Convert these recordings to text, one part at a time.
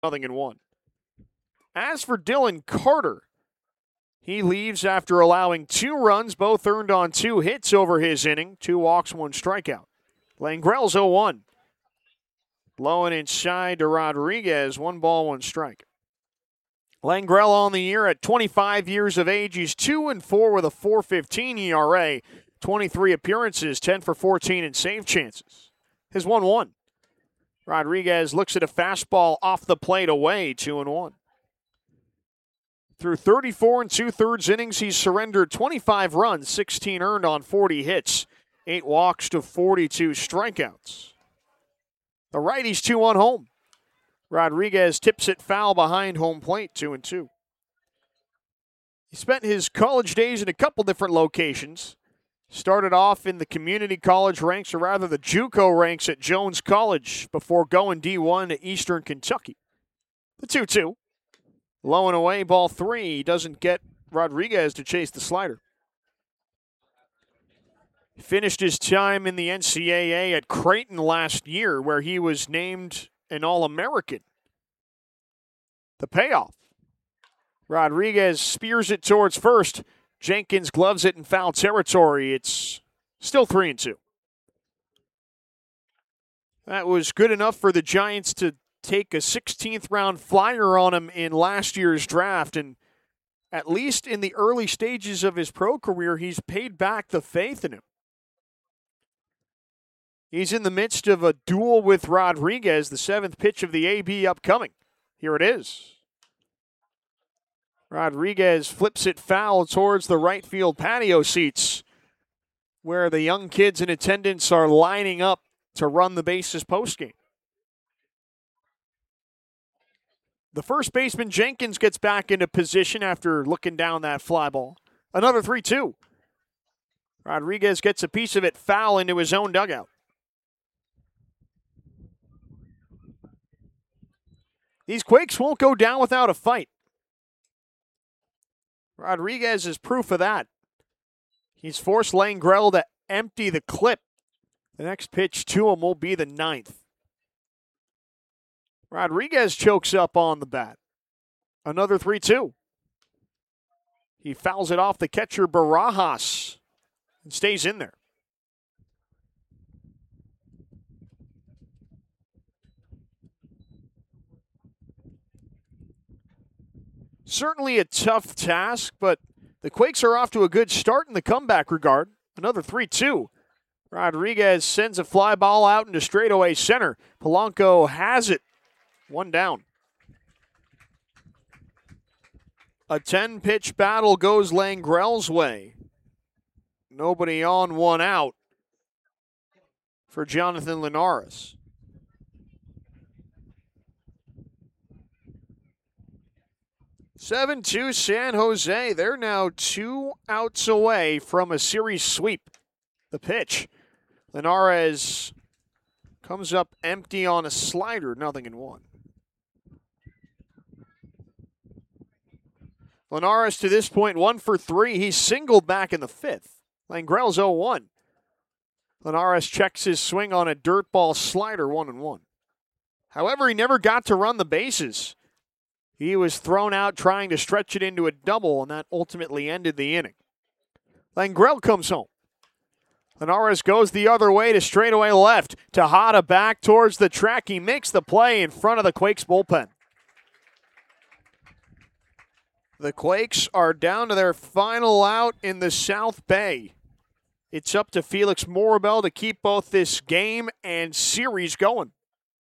0-1. As for Dylan Carter, he leaves after allowing 2 runs, both earned on 2 hits over his inning. 2 walks, 1 strikeout. Langrell's 0-1. Low and inside to Rodriguez. 1 ball, 1 strike. Langrell on the year at 25 years of age. He's 2-4 with a 4.15 ERA. 23 appearances, 10 for 14 in save chances. His 1-1. Rodriguez looks at a fastball off the plate away, 2-1. Through 34 2/3 innings, he's surrendered 25 runs, 16 earned on 40 hits, 8 walks to 42 strikeouts. The righty's 2-1 home. Rodriguez tips it foul behind home plate, 2-2. He spent his college days in a couple different locations. Started off in the community college ranks, or rather the JUCO ranks at Jones College, before going D1 to Eastern Kentucky. The 2-2. Low and away, ball 3. He doesn't get Rodriguez to chase the slider. He finished his time in the NCAA at Creighton last year, where he was named an All-American. The payoff. Rodriguez spears it towards first. Jenkins gloves it in foul territory. It's still 3-2. That was good enough for the Giants to take a 16th round flyer on him in last year's draft, and at least in the early stages of his pro career, he's paid back the faith in him. He's in the midst of a duel with Rodriguez, the 7th pitch of the AB upcoming. Here it is. Rodriguez flips it foul towards the right field patio seats, where the young kids in attendance are lining up to run the bases postgame. The first baseman, Jenkins, gets back into position after looking down that fly ball. Another 3-2. Rodriguez gets a piece of it foul into his own dugout. These Quakes won't go down without a fight. Rodriguez is proof of that. He's forced Langrell to empty the clip. The next pitch to him will be the 9th. Rodriguez chokes up on the bat. Another 3-2. He fouls it off the catcher, Barajas, and stays in there. Certainly a tough task, but the Quakes are off to a good start in the comeback regard. Another 3-2. Rodriguez sends a fly ball out into straightaway center. Polanco has it. 1 down. A 10-pitch battle goes Langrell's way. Nobody on, 1 out for Jonathan Linares. (7-2) San Jose. They're now 2 outs away from a series sweep. The pitch. Linares comes up empty on a slider, 0-1. Linares to this point 1 for 3. He's singled back in the 5th. Langrell's 0-1. Linares checks his swing on a dirt ball slider, 1-1. However, he never got to run the bases. He was thrown out trying to stretch it into a double, and that ultimately ended the inning. Langrell comes home. Linares goes the other way to straightaway left. Tejada back towards the track. He makes the play in front of the Quakes bullpen. The Quakes are down to their final out in the South Bay. It's up to Felix Morabel to keep both this game and series going.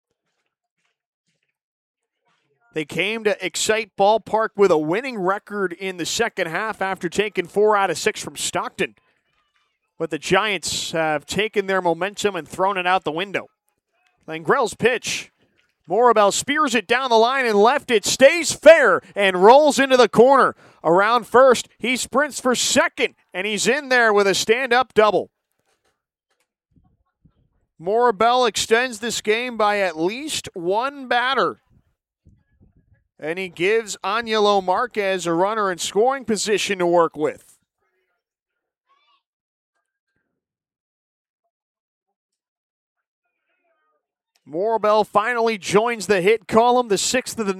They came to Excite Ballpark with a winning record in the second half after taking 4 out of 6 from Stockton. But the Giants have taken their momentum and thrown it out the window. Langrell's pitch. Morabel spears it down the line and left. It stays fair and rolls into the corner. Around first, he sprints for second, and he's in there with a stand-up double. Morabel extends this game by at least 1 batter. And he gives Angelo Marquez a runner in scoring position to work with. Morabel finally joins the hit column, the sixth of the